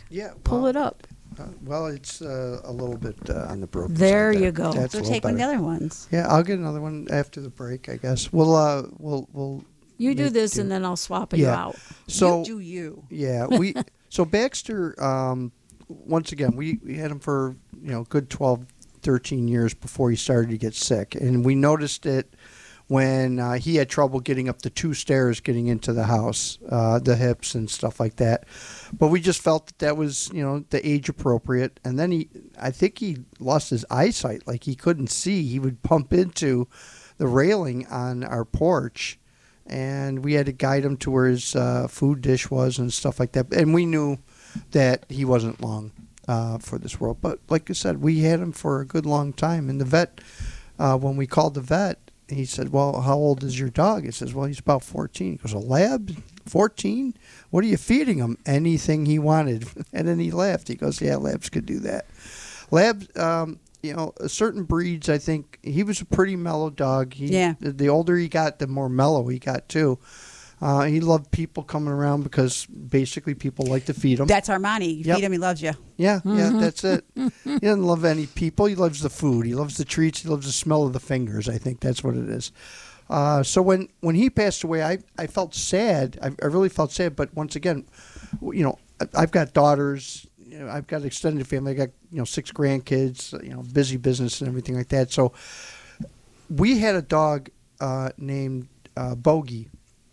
Yeah. Pull it up. Well, it's a little bit on the broken There side. you go. That's So a little take one of the better. other ones. Yeah, I'll get another one after the break, I guess. We'll You do make this, do. and then I'll swap you Yeah. out. So you do you. yeah, so Baxter, once again, we had him for good 12, 13 years before he started to get sick, and we noticed it when he had trouble getting up the 2 stairs getting into the house, the hips and stuff like that. But we just felt that was the age appropriate, and then I think he lost his eyesight, like he couldn't see. He would bump into the railing on our porch, and we had to guide him to where his food dish was and stuff like that. And we knew that he wasn't long for this world. But like I said, we had him for a good long time. And the vet, when we called the vet, he said, well, how old is your dog? He says, well, he's about 14. He goes, a lab? 14? What are you feeding him? Anything he wanted. And then he laughed. He goes, yeah, labs could do that. Labs, certain breeds, I think, he was a pretty mellow dog. The older he got, the more mellow he got, too. He loved people coming around because basically people like to feed him. That's Armani. You feed him, he loves you. Yeah, that's it. He doesn't love any people. He loves the food. He loves the treats. He loves the smell of the fingers. I think that's what it is. So when he passed away, I felt sad. I really felt sad. But once again, I've got daughters. I've got extended family. I got 6 grandkids. Busy business and everything like that. So we had a dog named Bogey.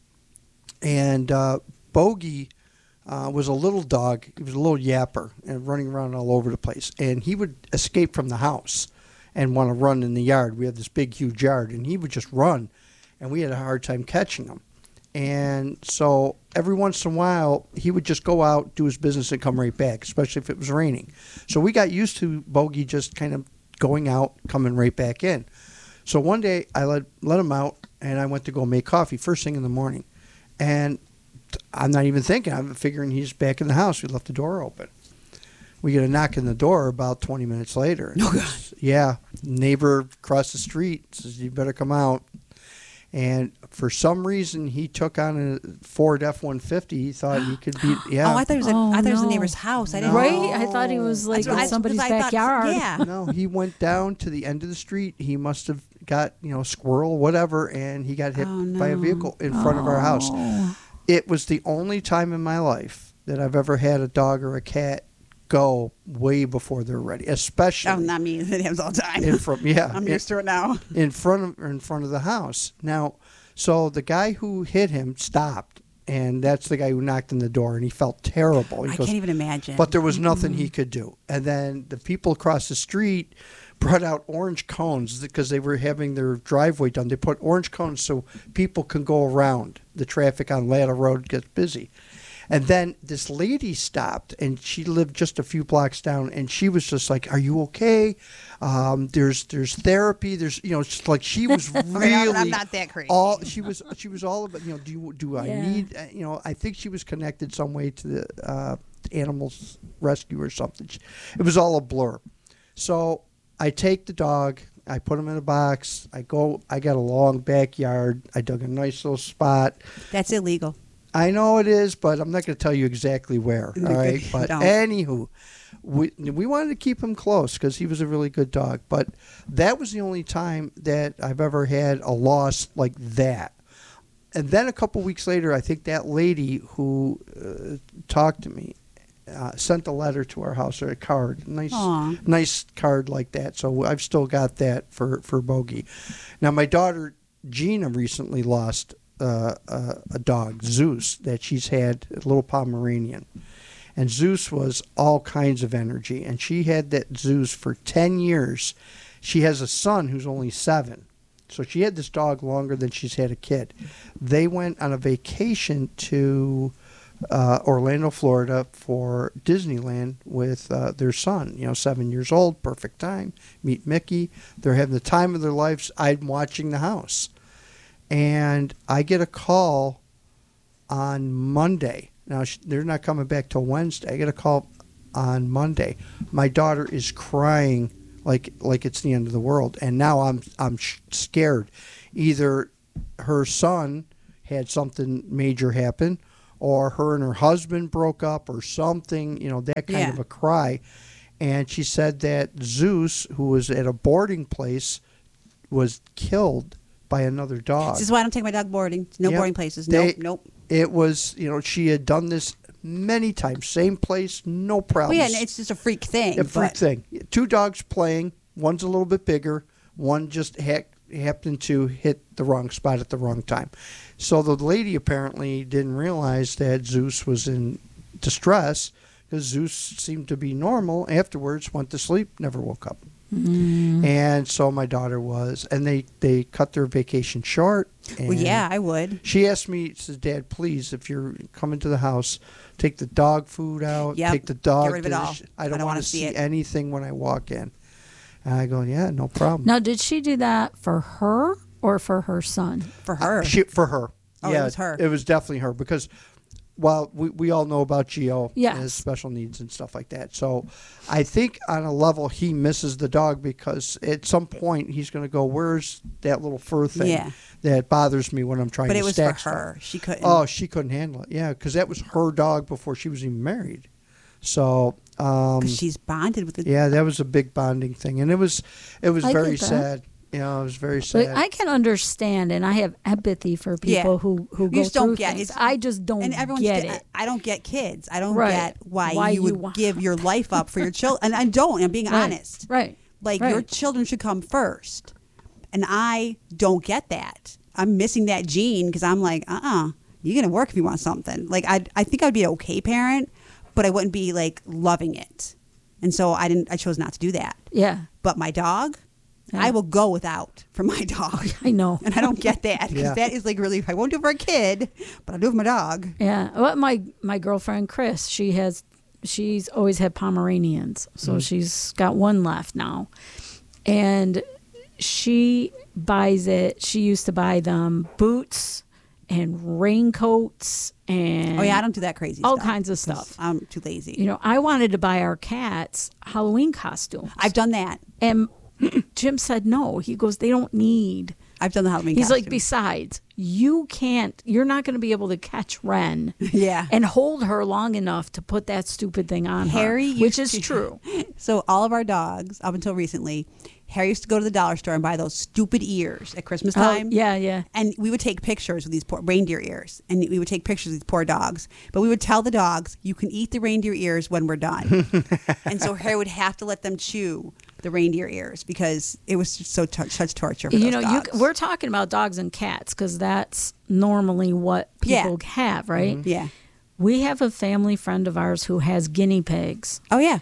And Bogey was a little dog. He was a little yapper and running around all over the place. And he would escape from the house and want to run in the yard. We had this big, huge yard, and he would just run. And we had a hard time catching him. And so every once in a while, he would just go out, do his business, and come right back, especially if it was raining. So we got used to Bogey just kind of going out, coming right back in. So one day, I let him out, and I went to go make coffee first thing in the morning. And I'm not even thinking. I'm figuring he's back in the house. We left the door open. We get a knock on the door about 20 minutes later. Oh, God. Yeah. Neighbor across the street says, you better come out. And for some reason, he took on a Ford F-150. He thought he could beat. Yeah. Oh, I thought it was. I thought it was the neighbor's house. I didn't. Right? I thought he was like in somebody's backyard. Yeah. No, he went down to the end of the street. He must have got squirrel, whatever, and he got hit by a vehicle in front of our house. It was the only time in my life that I've ever had a dog or a cat go way before they're ready, especially. Oh, not me. It happens all the time. I'm used to it now. In front of the house. Now, so the guy who hit him stopped, and that's the guy who knocked on the door, and he felt terrible. He goes, can't even imagine. But there was nothing he could do. And then the people across the street brought out orange cones because they were having their driveway done. They put orange cones so people can go around. The traffic on Latta Road gets busy. And then this lady stopped, and she lived just a few blocks down, and she was just like, "Are you okay? There's therapy. There's it's like she was really. I'm not that crazy. She was all about do I need I think she was connected some way to the animals rescue or something. It was all a blur. So I take the dog. I put him in a box. I got a long backyard. I dug a nice little spot. That's illegal. I know it is, but I'm not going to tell you exactly where. All right, but anywho, we wanted to keep him close because he was a really good dog. But that was the only time that I've ever had a loss like that. And then a couple weeks later, I think that lady who talked to me sent a letter to our house or a card, nice card like that. So I've still got that for Bogey. Now my daughter Gina recently lost a dog, Zeus, that she's had, a little Pomeranian. And Zeus was all kinds of energy. And she had that Zeus for 10 years. She has a son who's only 7. So she had this dog longer than she's had a kid. They went on a vacation to Orlando, Florida for Disneyland with their son, 7 years old, perfect time. Meet Mickey. They're having the time of their lives. I'm watching the house. And I get a call on Monday. Now, they're not coming back till Wednesday. I get a call on Monday. My daughter is crying like it's the end of the world. And now I'm scared. Either her son had something major happen, or her and her husband broke up or something, that kind of a cry. And she said that Zeus, who was at a boarding place, was killed by another dog. This is why I don't take my dog boarding. No boarding places. Nope. It was, she had done this many times. Same place, no problem. Well, yeah, it's just a freak thing. A freak thing. 2 dogs playing. One's a little bit bigger. One just happened to hit the wrong spot at the wrong time. So the lady apparently didn't realize that Zeus was in distress, because Zeus seemed to be normal. Afterwards, went to sleep, never woke up. And so my daughter was, and they cut their vacation short. Well, yeah, I would. She asked me, she said, Dad, please, if you're coming to the house, take the dog food out, take the dog. Get rid of it all. I don't want to see anything when I walk in. And I go, yeah, no problem. Now, did she do that for her or for her son? For her. For her. Oh, yeah, it was her. It was definitely her, because while we all know about Gio yes. and his special needs and stuff like that. So I think on a level he misses the dog, because at some point he's going to go, where's that little fur thing that bothers me when I'm trying to stack But it was for her. She couldn't. Oh, she couldn't handle it. Yeah, because that was her dog before she was even married. So she's bonded with it. Yeah, that was a big bonding thing. And it was very sad. It was very sad. But I can understand, and I have empathy for people who go you just don't through get things. it. I just don't get it. I don't get kids. I don't get why you would give your life up for your children. And I don't. I'm being honest. Right. Like, your children should come first. And I don't get that. I'm missing that gene, because I'm like, you're going to work if you want something. Like, I think I'd be an okay parent, but I wouldn't be, like, loving it. And so I chose not to do that. Yeah. But my dog, I will go without for my dog. I know. And I don't get that, because that is like, really, I won't do it for a kid, but I'll do it for my dog. Yeah. Well, my girlfriend, Chris, she's always had Pomeranians. So she's got one left now. And she buys it. She used to buy them boots and raincoats and I don't do that crazy all stuff. kinds of stuff. I'm too lazy. I wanted to buy our cats Halloween costumes. I've done that. And Jim said no. He goes, they don't need. I've done the Halloween He's costume. like, besides, you're not going to be able to catch Ren and hold her long enough to put that stupid thing on Harry her, which is true. So all of our dogs, up until recently, Harry used to go to the dollar store and buy those stupid ears at Christmas time. Yeah. And we would take pictures with these poor reindeer ears. And we would take pictures of these poor dogs. But we would tell the dogs, you can eat the reindeer ears when we're done. And so Harry would have to let them chew the reindeer ears, because it was just such torture for those dogs. We're talking about dogs and cats, because that's normally what people have, right? Mm-hmm. Yeah. We have a family friend of ours who has guinea pigs. Oh, yeah.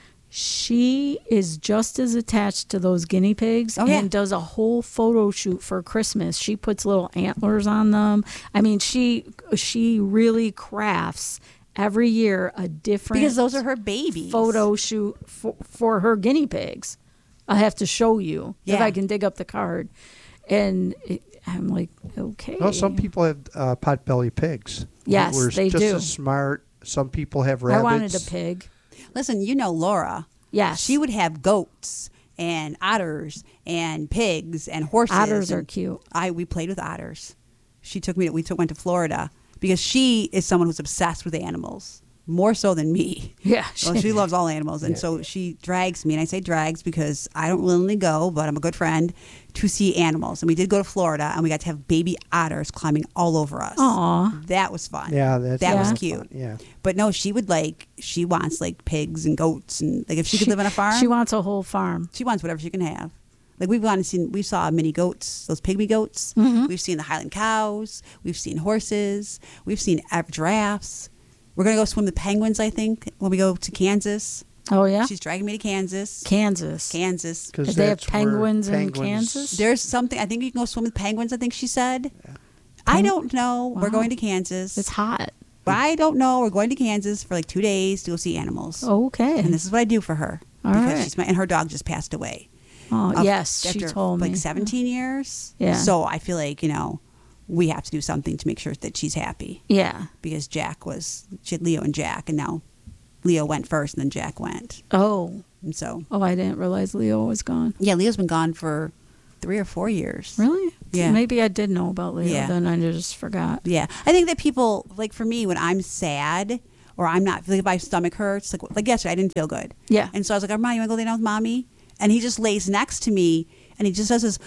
She is just as attached to those guinea pigs and does a whole photo shoot for Christmas. She puts little antlers on them. I mean, she really crafts every year a different, because those are her babies, photo shoot for her guinea pigs. I'll have to show you if I can dig up the card. And I'm like, okay. Well, some people have potbelly pigs. Yes, they just do. As smart. Some people have rabbits. I wanted a pig. Listen, Laura. Yes. She would have goats and otters and pigs and horses. Otters are cute. We played with otters. She took me. Went to Florida, because she is someone who's obsessed with animals. More so than me. Yeah. Well, she loves all animals. And so she drags me, and I say drags because I don't willingly go, but I'm a good friend, to see animals. And we did go to Florida, and we got to have baby otters climbing all over us. Aw. That was fun. Yeah, that was cute. Fun. Yeah. But no, she wants like pigs and goats, and like if she could live on a farm. She wants a whole farm. She wants whatever she can have. Like we saw mini goats, those pygmy goats. Mm-hmm. We've seen the Highland cows. We've seen horses. We've seen giraffes. We're going to go swim with penguins, I think, when we go to Kansas. Oh, yeah? She's dragging me to Kansas. Kansas. Because they have penguins in Kansas? There's something. I think you can go swim with penguins, I think she said. Yeah. I don't know. Wow. We're going to Kansas. It's hot. But I don't know. We're going to Kansas for like 2 days to go see animals. Okay. And this is what I do for her. All right. And her dog just passed away. Oh, yes. She told me. Like 17 years. Yeah. So I feel like, we have to do something to make sure that she's happy. Yeah. Because she had Leo and Jack, and now Leo went first and then Jack went. Oh. And so. Oh, I didn't realize Leo was gone. Yeah, Leo's been gone for 3 or 4 years. Really? Yeah. Maybe I did know about Leo, Yeah. then I just forgot. Yeah. I think that people, like for me, when I'm sad or I'm not, like if my stomach hurts, like yesterday, I didn't feel good. Yeah. And so I was like, Armand, you want to go lay down with mommy? And he just lays next to me and he just does this.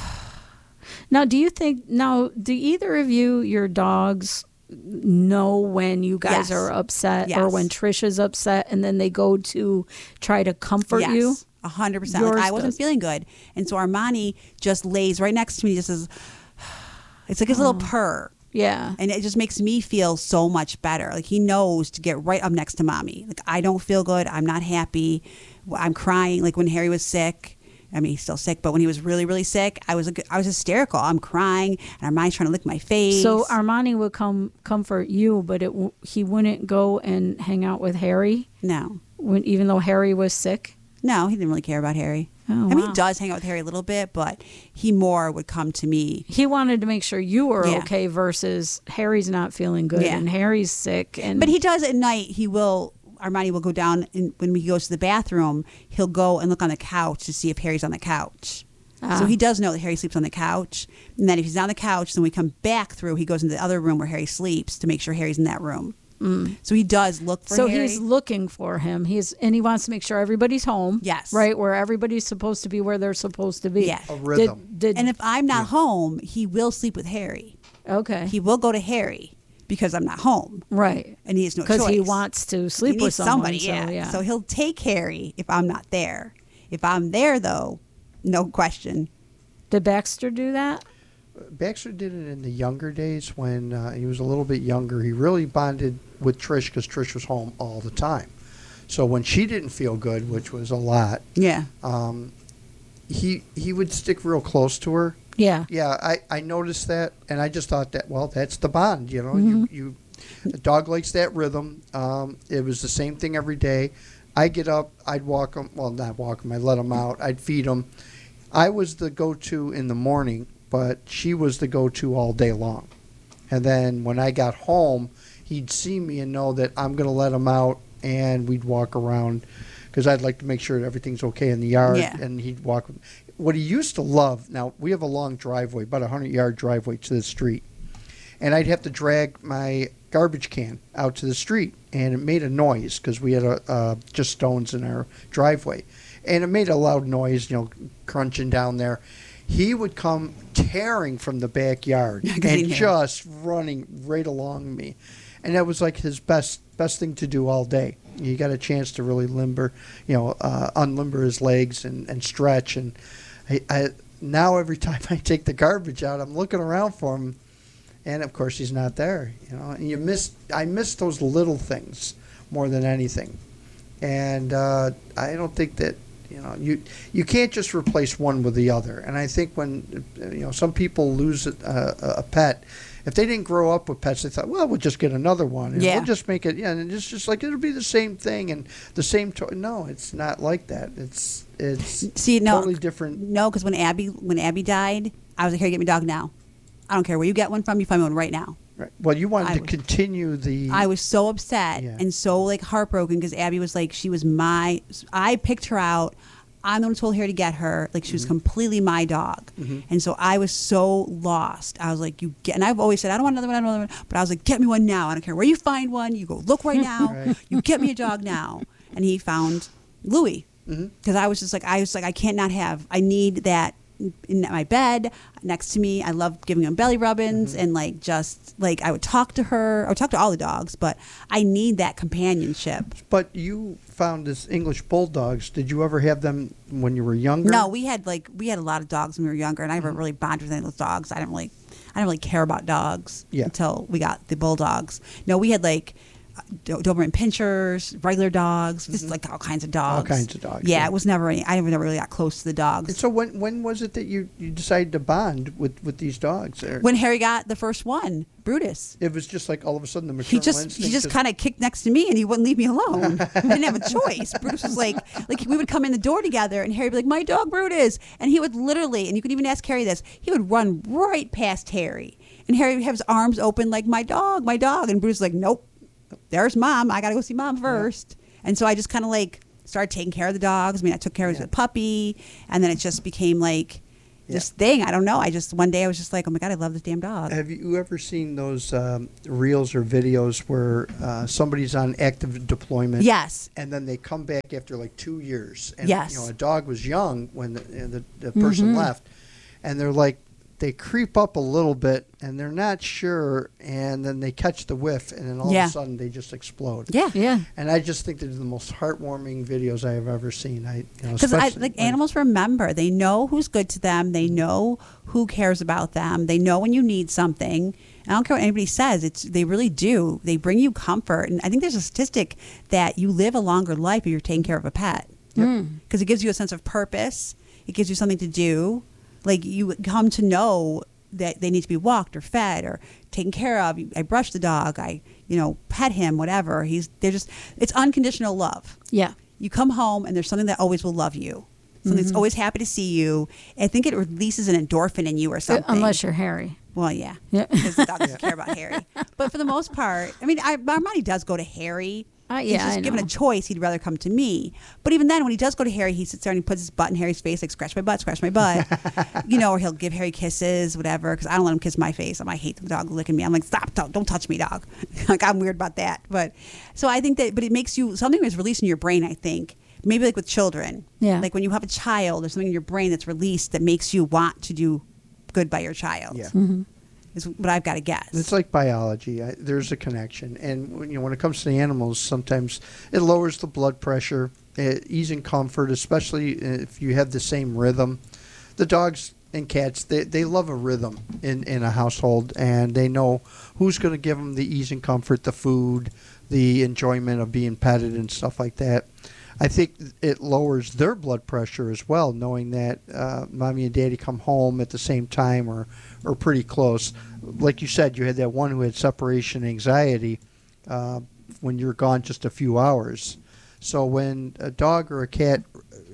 Now, do either of you, your dogs, know when you guys Yes. are upset or Yes. when Trish is upset and then they go to try to comfort you? 100%. Yours Like I wasn't does. feeling good. And so Armani just lays right next to me, just says, it's like his little purr. Yeah. And it just makes me feel so much better. Like he knows to get right up next to mommy. Like I don't feel good. I'm not happy. I'm crying. Like when Harry was sick. I mean, he's still sick, but when he was really, really sick, I was hysterical. I'm crying, and Armani's trying to lick my face. So Armani would comfort you, but he wouldn't go and hang out with Harry, No, even though Harry was sick. no, he didn't really care about Harry. Oh, I mean, wow. he does hang out with Harry a little bit, but he more would come to me. He wanted to make sure you were Yeah. okay versus Harry's not feeling good Yeah. and Harry's sick. But he does at night. Armani will go down, and when he goes to the bathroom, he'll go and look on the couch to see if Harry's on the couch. So he does know that Harry sleeps on the couch. And then if he's on the couch, then we come back through, he goes into the other room where Harry sleeps to make sure Harry's in that room. So he does look for So Harry. he's looking for him. And he wants to make sure everybody's home. Yes. Right, where everybody's supposed to be where they're supposed to be. Yeah. A rhythm. And if I'm not home, he will sleep with Harry. Okay. He will go to Harry because I'm not home. Right. And he has no choice. Because he wants to sleep He with needs someone. somebody, So, yeah. So he'll take Harry if I'm not there. If I'm there, though, no question. Did Baxter do that? Baxter did it in the younger days when he was a little bit younger. He really bonded with Trish because Trish was home all the time. So when she didn't feel good, which was a lot, Yeah. he would stick real close to her. Yeah. Yeah, I noticed that, and I just thought that, well, that's the bond, you know. You the dog likes that rhythm. It was the same thing every day. I get up, I'd walk him. Well, not walk him. I'd let him out. I'd feed him. I was the go-to in the morning, but she was the go-to all day long. And then when I got home, he'd see me and know that I'm going to let him out, and we'd walk around because I'd like to make sure that everything's okay in the yard. Yeah. And he'd walk. What he used to love, now we have a long driveway, about a 100-yard driveway to the street, and I'd have to drag my garbage can out to the street, and it made a noise because we had just stones in our driveway, and it made a loud noise, you know, crunching down there. He would come tearing from the backyard and just running right along me, and that was like his best thing to do all day. He got a chance to really unlimber his legs and stretch, and I now every time I take the garbage out, I'm looking around for him. And of course, he's not there, you know. And I miss those little things more than anything. And I don't think that, you know, you can't just replace one with the other. And I think when, you know, some people lose a pet, if they didn't grow up with pets, they thought, well, we'll just get another one, and we'll just make it, and it's just like it'll be the same thing and the same toy. No, it's not like that. It's totally different. No, because when Abby died, I was like, here, get me a dog now. I don't care where you get one from. You find me one right now. Right. Well, you wanted to continue the. I was so upset and so like heartbroken because Abby was like, she was I picked her out. I'm the one who told her to get her. Like she was completely my dog. And so I was so lost. I was like, and I've always said, I don't want another one. But I was like, get me one now. I don't care where you find one. You go look right now. Right. You get me a dog now. And he found Louie. Because I was like, I can't not have, I need that in my bed next to me. I love giving him belly rubbins and like just like I would talk to her. I would talk to all the dogs, but I need that companionship. But you found this English bulldogs. Did you ever have them when you were younger? No, we had a lot of dogs when we were younger, and I never really bonded with any of those dogs. I didn't really care about dogs until we got the bulldogs. No, we had like Doberman Pinschers, regular dogs, just like all kinds of dogs. All kinds of dogs. Yeah, it was never any. I never really got close to the dogs. And so when was it that you decided to bond with these dogs? When Harry got the first one, Brutus. It was just like all of a sudden the maternal instinct. He just kind of kicked next to me and he wouldn't leave me alone. I didn't have a choice. Brutus was like we would come in the door together and Harry would be like, my dog Brutus. And he would literally, and you could even ask Harry this, he would run right past Harry. And Harry would have his arms open like, my dog. And Brutus was like, nope, there's mom. I got to go see mom first. Yeah. And so I just kind of like started taking care of the dogs. I mean, I took care of the puppy and then it just became like, this thing. I don't know. One day I was just like, oh my God, I love this damn dog. Have you ever seen those reels or videos where somebody's on active deployment? Yes. And then they come back after like 2 years. And, Yes. You know, a dog was young when the person left. And they're like, they creep up a little bit and they're not sure, and then they catch the whiff, and then all of a sudden they just explode. Yeah. Yeah. And I just think they're the most heartwarming videos I have ever seen. Because animals remember. They know who's good to them. They know who cares about them. They know when you need something. I don't care what anybody says. They really do. They bring you comfort. And I think there's a statistic that you live a longer life if you're taking care of a pet. Because it gives you a sense of purpose. It gives you something to do. Like, you come to know that they need to be walked or fed or taken care of. I brush the dog. I, pet him, whatever. It's unconditional love. Yeah. You come home and there's something that always will love you. Something that's always happy to see you. I think it releases an endorphin in you or something. Unless you're Harry. Well, yeah. Yeah. Because the dog doesn't care about Harry. But for the most part, I mean, Armani does go to Harry. He's just given a choice. He'd rather come to me. But even then, when he does go to Harry, he sits there and he puts his butt in Harry's face, like, scratch my butt, or he'll give Harry kisses, whatever, because I don't let him kiss my face. I hate the dog licking me. I'm like, stop, don't touch me, dog. Like, I'm weird about that. But so I think but it makes you, something is released in your brain, I think. Maybe like with children. Yeah. Like when you have a child, there's something in your brain that's released that makes you want to do good by your child. Yeah. Is what I've got to guess. It's like biology. There's a connection, and when it comes to the animals, sometimes it lowers the blood pressure, easing comfort, especially if you have the same rhythm. The dogs and cats, they love a rhythm in a household, and they know who's going to give them the ease and comfort, the food, the enjoyment of being petted and stuff like that. I think it lowers their blood pressure as well, knowing that mommy and daddy come home at the same time or pretty close. Like you said, you had that one who had separation anxiety when you're gone just a few hours. So when a dog or a cat,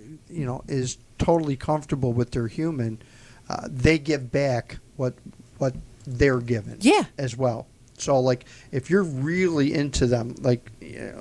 is totally comfortable with their human, they give back what they're given as well. So, like, if you're really into them, like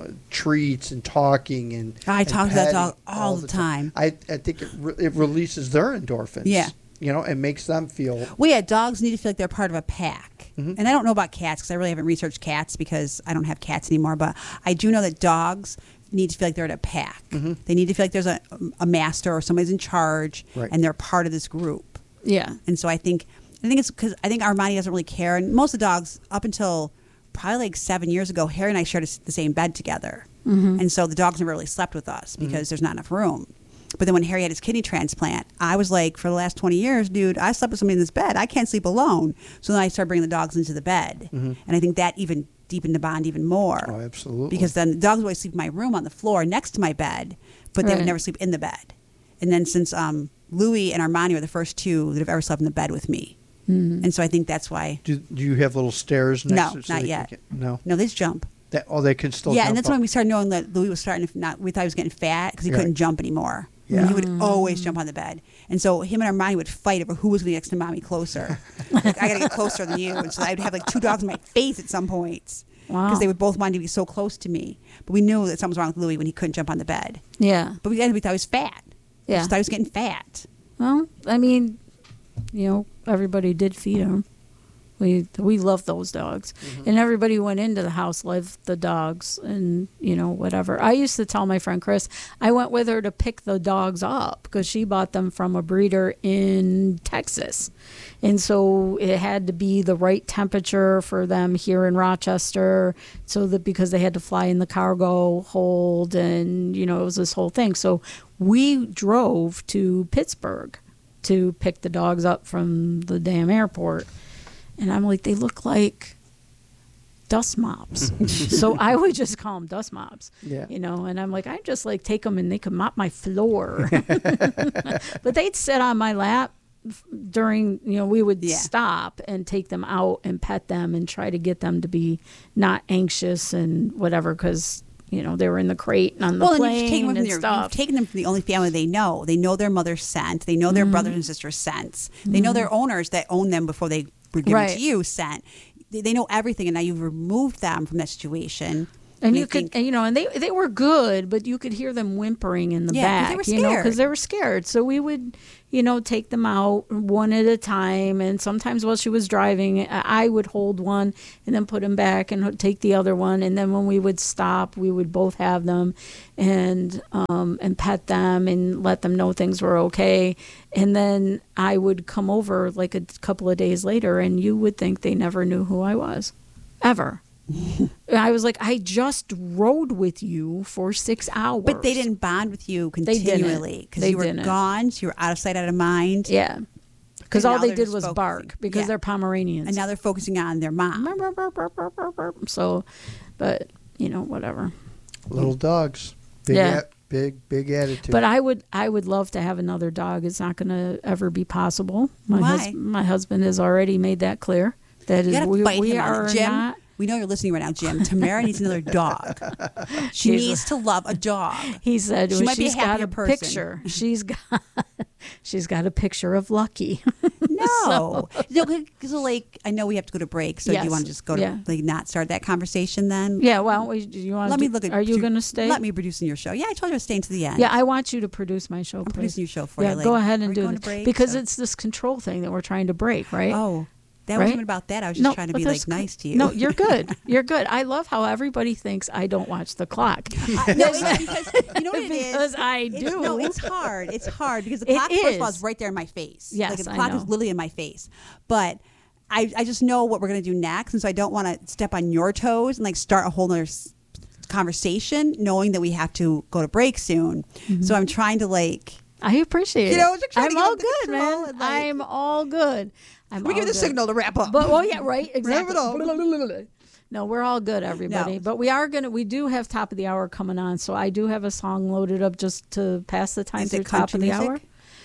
treats and talking and I talk to that dog all the time. I think it releases their endorphins. Yeah, and makes them feel. Well, yeah, dogs need to feel like they're part of a pack. And I don't know about cats because I really haven't researched cats because I don't have cats anymore. But I do know that dogs need to feel like they're in a pack. They need to feel like there's a master or somebody's in charge, and they're part of this group. Yeah, and so I think it's because I think Armani doesn't really care. And most of the dogs, up until probably like 7 years ago, Harry and I shared the same bed together. And so the dogs never really slept with us because there's not enough room. But then when Harry had his kidney transplant, I was like, for the last 20 years, dude, I slept with somebody in this bed. I can't sleep alone. So then I started bringing the dogs into the bed. And I think that even deepened the bond even more. Oh, absolutely. Because then the dogs would always sleep in my room on the floor next to my bed, but they would never sleep in the bed. And then since Louie and Armani were the first two that have ever slept in the bed with me. And so I think that's why. Do you have little stairs next to No, not yet. No, they just jump. They can still jump. Yeah, and that's when we started knowing that Louie was starting to we thought he was getting fat because he couldn't jump anymore. Yeah. And he would always jump on the bed. And so him and Armani would fight over who was going to get next to mommy closer. Like, I got to get closer than you. And so I'd have like two dogs in my face at some points. Because they would both want to be so close to me. But we knew that something was wrong with Louie when he couldn't jump on the bed. Yeah. But we thought he was fat. Yeah. We just thought he was getting fat. Well, I mean, everybody did feed him. We love those dogs. And everybody went into the house, loved the dogs and, whatever. I used to tell my friend Chris, I went with her to pick the dogs up because she bought them from a breeder in Texas. And so it had to be the right temperature for them here in Rochester because they had to fly in the cargo hold and, it was this whole thing. So we drove to Pittsburgh to pick the dogs up from the damn airport. And I'm like, they look like dust mops. So I would just call them dust mops, and I'm like, I just like take them and they could mop my floor. But they'd sit on my lap during, we would stop and take them out and pet them and try to get them to be not anxious and whatever because, they were in the crate and on the plane and stuff. You've taken them from the only family they know. They know their mother's scent. They know their brothers and sisters' scents. They know their owners that own them before they were given to you scent. They know everything, and now you've removed them from that situation. And you could, and they were good, but you could hear them whimpering in the back, they were scared. because they were scared. So we would, take them out one at a time. And sometimes while she was driving, I would hold one and then put him back and take the other one. And then when we would stop, we would both have them and pet them and let them know things were okay. And then I would come over like a couple of days later, and you would think they never knew who I was, ever. I was like, I just rode with you for 6 hours. But they didn't bond with you continually because you were gone. So you were out of sight, out of mind. Yeah. Because all they did was bark because they're Pomeranians. And now they're focusing on their mom. So, but, whatever. Little dogs. Big attitude. But I would love to have another dog. It's not going to ever be possible. My husband has already made that clear. That is, we are Jim. not. We know you're listening right now, Jim. Tamara needs another dog. She needs to love a dog. He said she might be a happier person. Picture. She's got a picture of Lucky. No. So like, I know we have to go to break. So do you want to just go to not start that conversation then? Yeah. Well, do you want? Let me look at. Are you going to stay? Let me produce in your show. Yeah, I told you I was staying to the end. Yeah, I want you to produce my show. I'm producing your show for you. Yeah, go ahead and do it because it's this control thing that we're trying to break, right? Oh. That wasn't about that. I was just trying to be nice to you. No, you're good. You're good. I love how everybody thinks I don't watch the clock. No, it's because you know what it is. Because I do. No, it's hard. It's hard because the clock, first of all, is right there in my face. Yes, the clock is literally in my face. But I just know what we're going to do next, and so I don't want to step on your toes and start a whole other conversation, knowing that we have to go to break soon. Mm-hmm. So I'm trying to I appreciate it. I'm all good, man. And, I'm all good. We give the signal to wrap up. But yeah, right, exactly. Wrap it up. No, we're all good, everybody. No. But we do have top of the hour coming on, so I do have a song loaded up just to pass the time through top of the hour.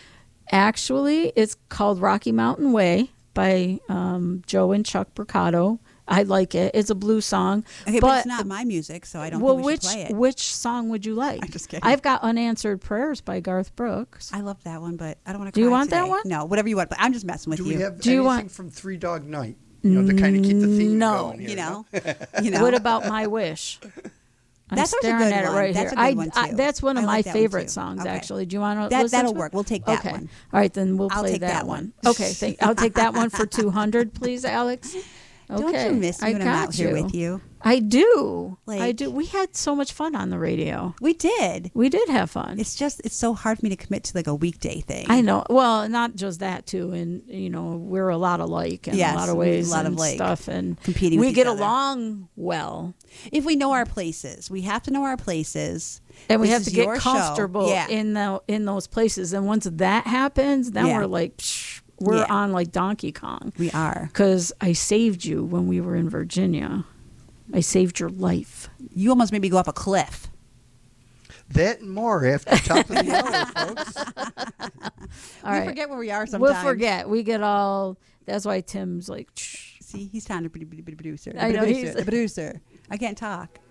Actually, it's called Rocky Mountain Way by Joe and Chuck Mercado. I like it. It's a blues song. Okay, but it's not my music, so I don't think we should play it. Which song would you like? I'm just kidding. I've got Unanswered Prayers by Garth Brooks. I love that one, but I don't want to cry. Do you want today. that one? No, whatever you want. But I'm just messing with you. Do we have anything from Three Dog Night? To kind of keep the theme going here. You know. What about My Wish? That's staring at it right here. That's a good one too. That's one of my favorite songs, actually. Do you want to listen that'll to work. We'll take that one. All right, then we'll play that one. Okay, I'll take that one for 200, please, Alex. Okay. Don't you miss me when I'm out here with you? I do. I do. We had so much fun on the radio. We did. We did have fun. It's so hard for me to commit to a weekday thing. I know. Well, not just that too, and we're a lot alike in a lot of ways, a lot of stuff, and competing. We with get each other. along well if we know our places. We have to know our places, and we have to get comfortable in those places. And once that happens, then we're like. We're on like Donkey Kong. We are. Because I saved you when we were in Virginia. I saved your life. You almost made me go up a cliff. That and more after top of the hour, folks. We forget where we are sometimes. We'll forget. We get all... That's why Tim's like... See, he's trying to be producer. I know. He's a producer. I can't talk.